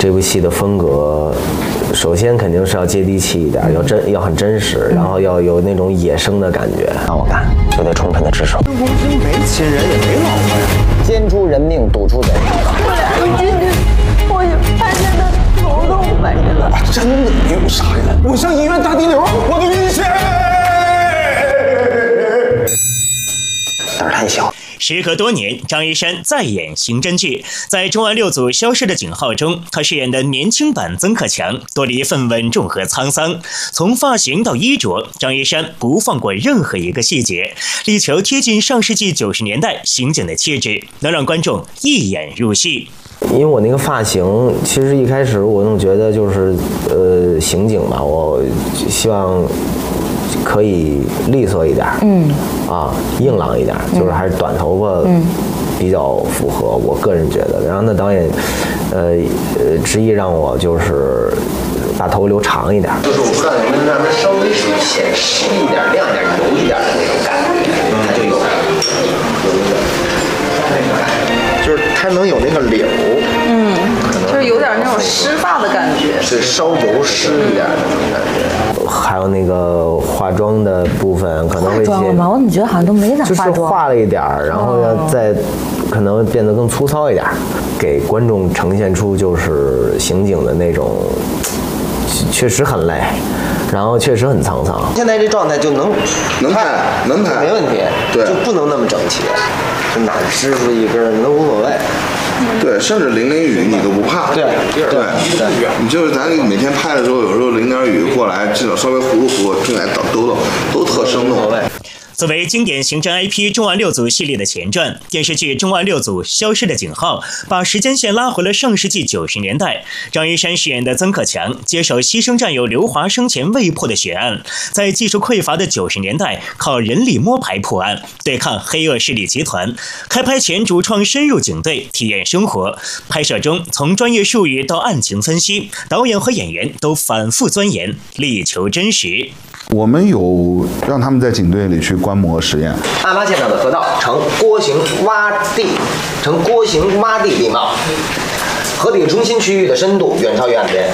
这部戏的风格，首先肯定是要接地气一点，要很真实，然后要有那种野生的感觉。让我干，就得充分的支持。 公司没亲人也没老婆呀， 奸出人命，赌出贼。 我看见他头都没了。 真的没有杀人，我上医院打滴流，我的晕血。 胆儿太小。 时隔多年，张一山再演刑侦剧，在《重案六组消失的警号》中，他饰演的年轻版曾克强多了一份稳重和沧桑。从发型到衣着，张一山不放过任何一个细节，力求贴近上世纪90年代刑警的气质，能让观众一眼入戏。 因为我那个发型，其实一开始我总觉得就是刑警嘛，我希望可以利索一点，硬朗一点，就是还是短头发，比较符合我个人觉得。然后那导演，执意让我就是把头留长一点。就是我不知道能不能让它稍微显湿一点、亮一点、油一点的那种感觉，它就有就是它能有那个绺， 就是有点那种湿发的感觉， 是稍油湿一点的那种感觉。还有那个化妆的部分可能会化妆了吗？我怎么觉得好像都没咋化妆？ 就是化了一点，然后要再可能变得更粗糙一点，给观众呈现出就是刑警的那种，确实很累，然后确实很沧桑。现在这状态就能拍，没问题，对，就不能那么整齐，就哪支出一根都无所谓。 对，甚至淋雨你都不怕。对，你就是咱每天拍的时候，有时候淋点雨过来，至少稍微糊弄糊弄，正来都特生动。 作为经典刑侦 IP《重案六组》系列的前传，电视剧《重案六组：消失的警号》把时间线拉回了上世纪90年代。张一山饰演的曾克强接手牺牲战友刘华生前未破的血案，在技术匮乏的90年代，靠人力摸排破案，对抗黑恶势力集团。开拍前，主创深入警队，体验生活。拍摄中，从专业术语到案情分析，导演和演员都反复钻研，力求真实。 我们有让他们在警队里去观摩实验。 案发现场的河道呈锅形洼地地貌，河顶中心区域的深度远超于岸边。